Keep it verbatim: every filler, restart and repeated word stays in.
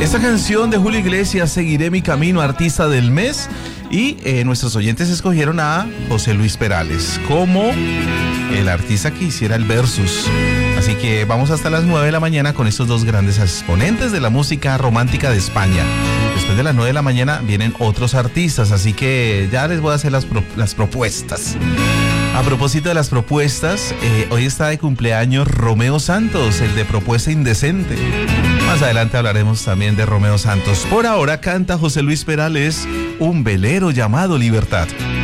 Esta canción de Julio Iglesias, Seguiré mi camino, artista del mes. Y eh, nuestros oyentes escogieron a José Luis Perales como el artista que hiciera el versus. Así que vamos hasta las nueve de la mañana con estos dos grandes exponentes de la música romántica de España. Después de las nueve de la mañana vienen otros artistas, así que ya les voy a hacer las, pro- las propuestas. A propósito de las propuestas, eh, hoy está de cumpleaños Romeo Santos, el de Propuesta Indecente. Más adelante hablaremos también de Romeo Santos. Por ahora canta José Luis Perales, Un velero llamado Libertad.